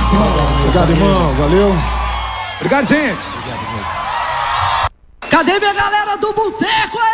Obrigado, irmão. Valeu. Obrigado, gente. Cadê minha galera do boteco